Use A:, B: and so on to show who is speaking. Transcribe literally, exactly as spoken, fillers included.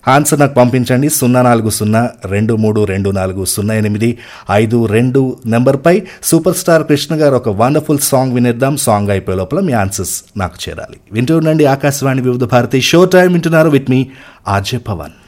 A: Answer నాకు పంపించండి. సున్నా నాలుగు సున్నా రెండు మూడు రెండు నాలుగు సున్నా ఎనిమిది ఐదు రెండు నెంబర్పై. సూపర్ స్టార్ కృష్ణ గారు ఒక వండర్ఫుల్ సాంగ్ వినేద్దాం. సాంగ్ అయిపోయే లోపల మీ ఆన్సర్స్ నాకు చేరాలి. వింటూ ఉండండి ఆకాశవాణి వివిధ భారతి. షో టైం వింటున్నారు విత్ మీ ఆర్జే పవన్.